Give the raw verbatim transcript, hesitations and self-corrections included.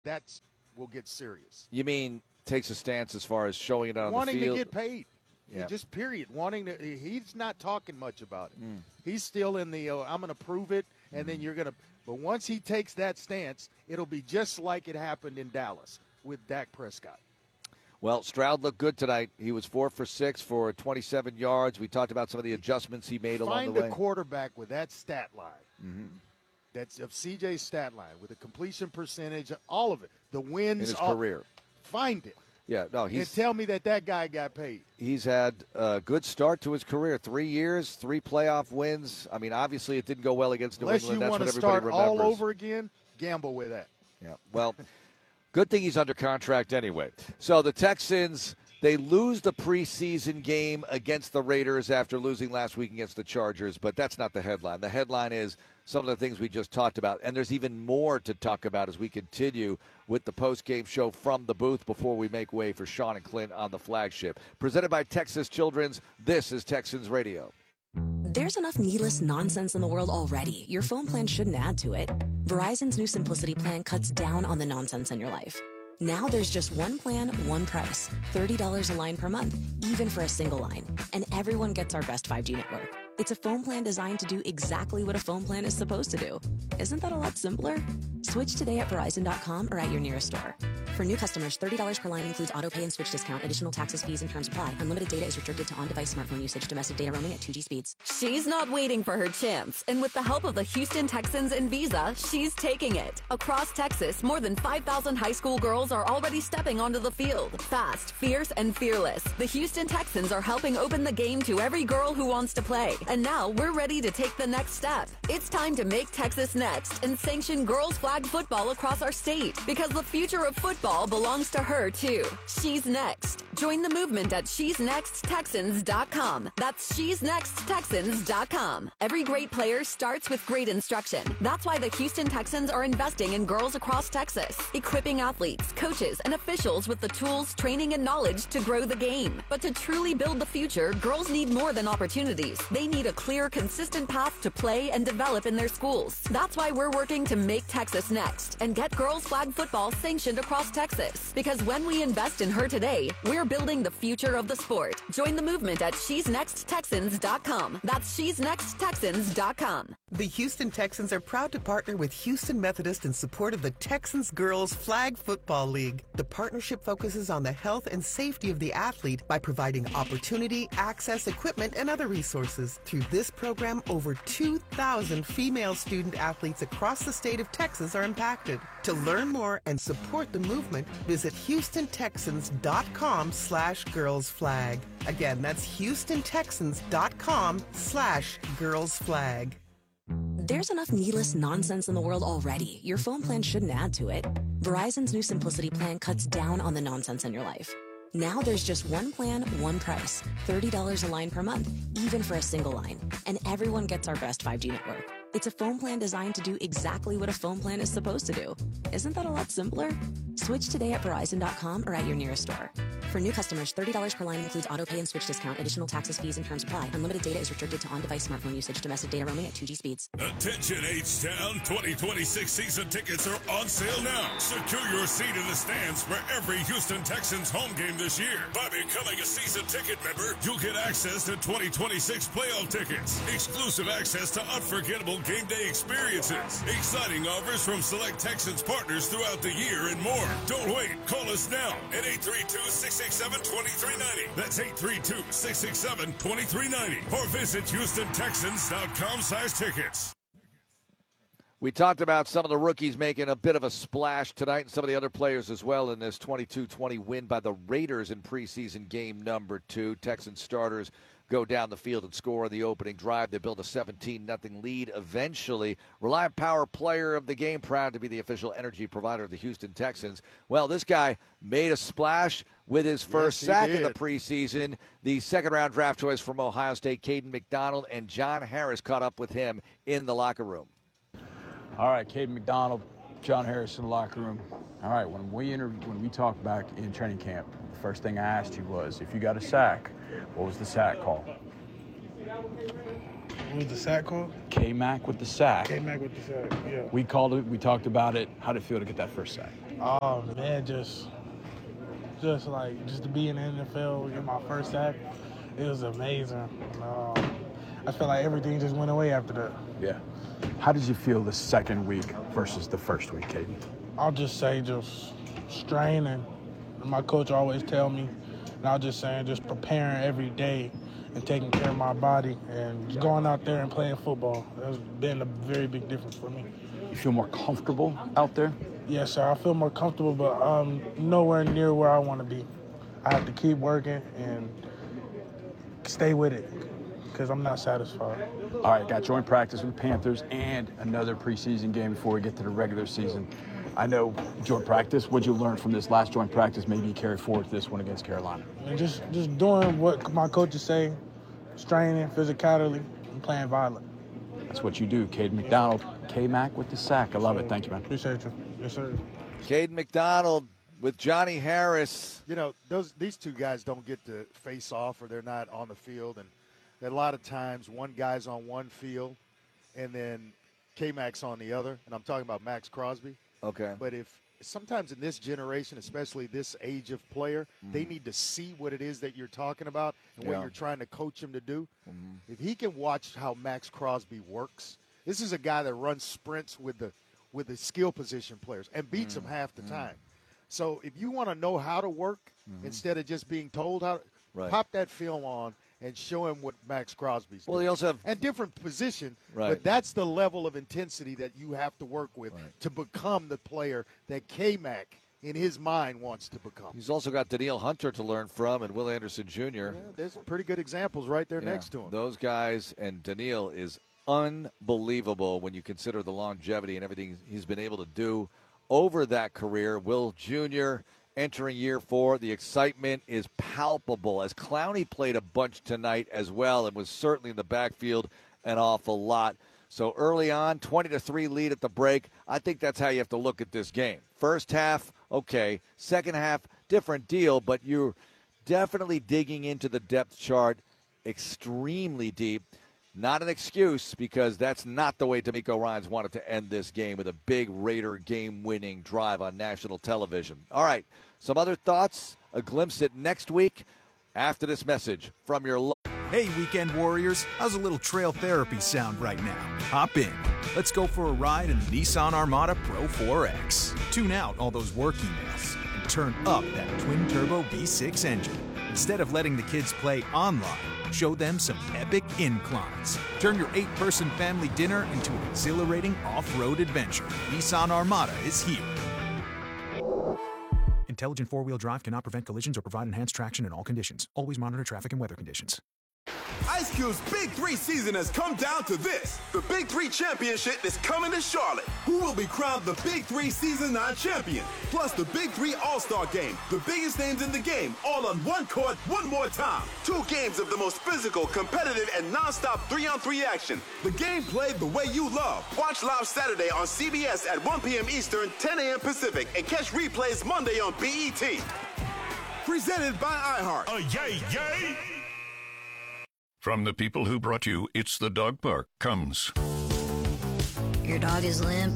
that's will get serious. You mean takes a stance as far as showing it on Wanting the field? to get paid. Yeah. Just period. Wanting to. He's not talking much about it. Mm. He's still in the, uh, I'm going to prove it, and mm. then you're going to. But once he takes that stance, it'll be just like it happened in Dallas with Dak Prescott. Well, Stroud looked good tonight. He was four for six for twenty-seven yards. We talked about some of the adjustments he made Find along the way. Find a quarterback with that stat line. Mm-hmm. That's of C J's stat line with a completion percentage, all of it. The wins. In his all, career. Find it. Yeah, no, he's. And tell me that that guy got paid. He's had a good start to his career. Three years, three playoff wins. I mean, obviously it didn't go well against New Unless England. you That's want what to everybody start remembers. all over again, gamble with that. Yeah, well, good thing he's under contract anyway. So the Texans, they lose the preseason game against the Raiders after losing last week against the Chargers, but that's not the headline. The headline is some of the things we just talked about, and there's even more to talk about as we continue with the post-game show from the booth before we make way for Sean and Clint on the flagship. Presented by Texas Children's, this is Texans Radio. There's enough needless nonsense in the world already. Your phone plan shouldn't add to it. Verizon's new Simplicity plan cuts down on the nonsense in your life. Now there's just one plan, one price. thirty dollars a line per month, even for a single line. And everyone gets our best five G network. It's a phone plan designed to do exactly what a phone plan is supposed to do. Isn't that a lot simpler? Switch today at Verizon dot com or at your nearest store. For new customers, thirty dollars per line includes auto pay and switch discount. Additional taxes, fees, and terms apply. Unlimited data is restricted to on-device smartphone usage. Domestic data roaming at two G speeds. She's not waiting for her chance. And with the help of the Houston Texans and Visa, she's taking it. Across Texas, more than five thousand high school girls are already stepping onto the field. Fast, fierce, and fearless. The Houston Texans are helping open the game to every girl who wants to play. And now we're ready to take the next step. It's time to make Texas next and sanction girls flag football across our state, because the future of football belongs to her too. She's next. Join the movement at she's next texans dot com. That's she's next texans dot com. Every great player starts with great instruction. That's why the Houston Texans are investing in girls across Texas, equipping athletes, coaches, and officials with the tools, training, and knowledge to grow the game. But to truly build the future, girls need more than opportunities. They need a clear, consistent path to play and develop in their schools. That's why we're working to make Texas next and get girls flag football sanctioned across Texas. Because when we invest in her today, we're building the future of the sport. Join the movement at she's next texans dot com. That's she's next texans dot com. The Houston Texans are proud to partner with Houston Methodist in support of the Texans Girls Flag Football League. The partnership focuses on the health and safety of the athlete by providing opportunity, access, equipment, and other resources. Through this program, over two thousand female student athletes across the state of Texas are impacted. To learn more and support the movement, visit houston texans dot com slash girls flag. Again, that's houston texans dot com slash girls flag. There's enough needless nonsense in the world already. Your phone plan shouldn't add to it. Verizon's new Simplicity plan cuts down on the nonsense in your life. Now there's just one plan, one price. thirty dollars a line per month, even for a single line. And everyone gets our best five G network. It's a phone plan designed to do exactly what a phone plan is supposed to do. Isn't that a lot simpler? Switch today at Verizon dot com or at your nearest store. For new customers, thirty dollars per line includes auto pay and switch discount. Additional taxes, fees, and terms apply. Unlimited data is restricted to on-device smartphone usage. Domestic data roaming at two G speeds. Attention H-Town, twenty twenty-six season tickets are on sale now. Secure your seat in the stands for every Houston Texans home game this year. By becoming a season ticket member, you'll get access to twenty twenty-six playoff tickets, exclusive access to unforgettable game day experiences, exciting offers from select Texans partners throughout the year, and more. Don't wait. Call us now at eight three two, six six seven, two three nine zero. That's eight three two, six six seven, two three nine zero. Or visit houston texans dot com slash tickets. We talked about some of the rookies making a bit of a splash tonight and some of the other players as well in this twenty-two twenty win by the Raiders in preseason game number two. Texans starters go down the field and score on the opening drive. They build a seventeen nothing lead eventually. Reliant Power player of the game, proud to be the official energy provider of the Houston Texans. Well, this guy made a splash with his first Yes, sack did. in the preseason. The second-round draft choice from Ohio State, Caden McDonald, and John Harris caught up with him in the locker room. All right, Caden McDonald, John Harris in the locker room. All right, when we interviewed, when we talked back in training camp, the first thing I asked you was, if you got a sack, what was the sack called? What was the sack called? K-Mac with the sack. K-Mac with the sack, yeah. We called it, we talked about it. How did it feel to get that first sack? Oh, man, just, just like, just to be in the N F L, get my first sack, it was amazing. Um, I feel like everything just went away after that. Yeah. How did you feel the second week versus the first week, Caden? I'll just say just straining. My coach always tell me, and I'll just say just preparing every day and taking care of my body and just going out there and playing football. That's been a very big difference for me. You feel more comfortable out there? Yes, sir. I feel more comfortable, but I'm nowhere near where I want to be. I have to keep working and stay with it because I'm not satisfied. All right, got joint practice with the Panthers and another preseason game before we get to the regular season. I know joint practice. What'd you learn from this last joint practice? Maybe you carry forward to this one against Carolina. And just, just doing what my coaches say, straining, physicality, and playing violent. That's what you do. Caden McDonald, K-Mac with the sack. I love it. Thank you, man. Appreciate you. Yes, sir. Caden McDonald with Johnny Harris. You know, those these two guys don't get to face off or they're not on the field. And a lot of times one guy's on one field and then K-Mac's on the other. And I'm talking about Max Crosby. Okay. But if sometimes in this generation, especially this age of player, mm-hmm. they need to see what it is that you're talking about and yeah. what you're trying to coach him to do. Mm-hmm. If he can watch how Max Crosby works, this is a guy that runs sprints with the with the skill position players and beats mm-hmm. them half the time. So if you want to know how to work mm-hmm. instead of just being told how to, right. pop that film on and show him what Max Crosby's well, doing. They also have and different position, right. but that's the level of intensity that you have to work with right. to become the player that K-Mac in his mind wants to become. He's also got Danielle Hunter to learn from and Will Anderson Junior Yeah, there's some pretty good examples right there yeah. next to him. Those guys, and Danielle is unbelievable when you consider the longevity and everything he's been able to do over that career. Will Junior entering year four, the excitement is palpable as Clowney played a bunch tonight as well and was certainly in the backfield an awful lot. So early on, twenty to three lead at the break. I think that's how you have to look at this game. First half, okay. Second half, different deal, but you're definitely digging into the depth chart extremely deep. Not an excuse, because that's not the way D'Amico Ryans wanted to end this game, with a big Raider game-winning drive on national television. All right, some other thoughts, a glimpse at next week after this message from your lo- Hey, Weekend Warriors, how's a little trail therapy sound right now? Hop in. Let's go for a ride in the Nissan Armada Pro four X. Tune out all those work emails and turn up that twin-turbo V six engine. Instead of letting the kids play online, show them some epic inclines. Turn your eight-person family dinner into an exhilarating off-road adventure. Nissan Armada is here. Intelligent four-wheel drive cannot prevent collisions or provide enhanced traction in all conditions. Always monitor traffic and weather conditions. Ice Cube's Big Three season has come down to this. The Big Three Championship is coming to Charlotte. Who will be crowned the Big Three Season nine champion? Plus the Big Three All-Star Game. The biggest names in the game, all on one court, one more time. Two games of the most physical, competitive, and non-stop three-on-three action. The game played the way you love. Watch live Saturday on C B S at one p.m. Eastern, ten a.m. Pacific, and catch replays Monday on B E T. Presented by iHeart. A yay, yay! From the people who brought you It's the Dog Park comes. Your dog is limp.